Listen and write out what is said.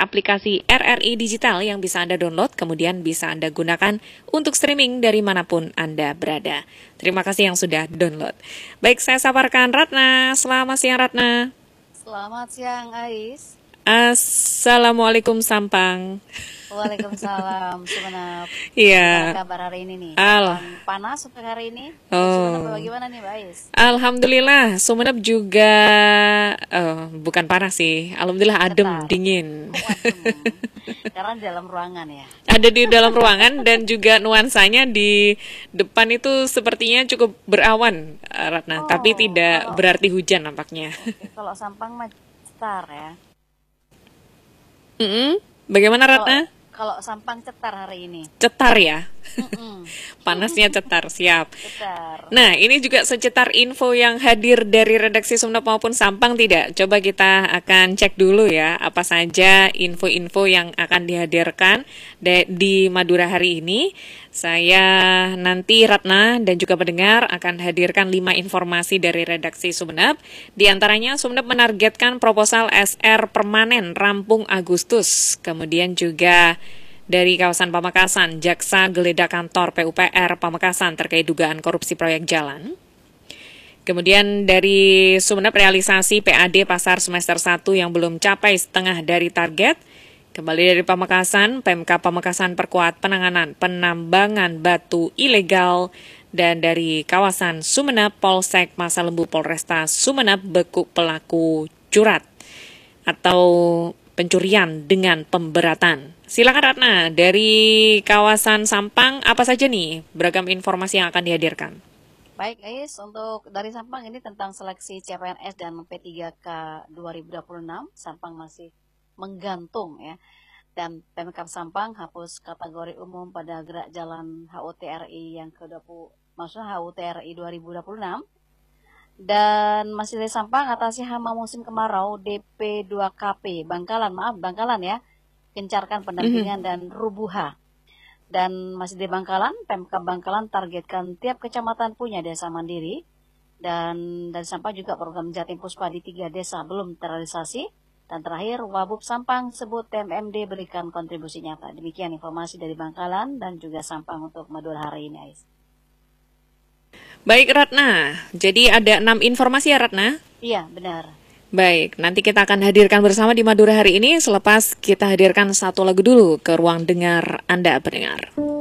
aplikasi RRI Digital yang bisa Anda download, kemudian bisa Anda gunakan untuk streaming dari manapun Anda berada. Terima kasih yang sudah download. Baik, saya saparkan Ratna. Selamat siang, Ratna. Selamat siang, Ais. Assalamualaikum Sampang. Waalaikumsalam, Sumenep. Iya. Gimana kabar hari ini nih? Panas untuk hari ini? Sumenep bagaimana nih, Mbak Ais? Alhamdulillah, Sumenep juga bukan panas sih. Alhamdulillah adem, dingin. Karena di dalam ruangan ya? Ada di dalam ruangan dan juga nuansanya di depan itu sepertinya cukup berawan, Ratna. Tapi tidak berarti hujan nampaknya. Kalau Sampang mah cetar ya? Bagaimana Ratna? Kalau Sampang cetar hari ini. Cetar ya? Panasnya cetar, siap. Cetar. Nah, ini juga secetar info yang hadir dari redaksi Sumenep maupun Sampang tidak? Coba kita akan cek dulu ya, apa saja info-info yang akan dihadirkan di Madura hari ini. Saya nanti Ratna dan juga pendengar akan hadirkan 5 informasi dari redaksi Sumenep. Di antaranya Sumenep menargetkan proposal SR permanen rampung Agustus. Kemudian juga dari kawasan Pamekasan, Jaksa geledah kantor PUPR Pamekasan terkait dugaan korupsi proyek jalan. Kemudian dari Sumenep realisasi PAD pasar semester 1 yang belum capai setengah dari target. Kembali dari Pamekasan, Pemkab Pamekasan perkuat penanganan penambangan batu ilegal. Dan dari kawasan Sumenep, Polsek Masa Lembu Polresta Sumenep bekuk pelaku curat atau pencurian dengan pemberatan. Silakan Ratna, dari kawasan Sampang apa saja nih beragam informasi yang akan dihadirkan? Baik, Ais, untuk dari Sampang ini tentang seleksi CPNS dan P3K 2026, Sampang masih menggantung ya. Dan Pemkab Sampang hapus kategori umum pada gerak jalan HUTRI yang ke-20, maksudnya HUTRI 2026. Dan masih dari Sampang atasi hama musim kemarau DP2KP Bangkalan ya, gencarkan pendampingan dan rubuha. Dan masih di Bangkalan, Pemkab Bangkalan targetkan tiap kecamatan punya desa mandiri. Dan dari Sampang juga program Jatim Puspa di 3 desa belum terrealisasi. Dan terakhir, Wabub Sampang sebut TMMD berikan kontribusi nyata. Demikian informasi dari Bangkalan dan juga Sampang untuk Madura hari ini, Ais. Baik Ratna, jadi ada 6 informasi ya Ratna? Iya, benar. Baik, nanti kita akan hadirkan bersama di Madura hari ini selepas kita hadirkan satu lagu dulu ke ruang dengar Anda pendengar.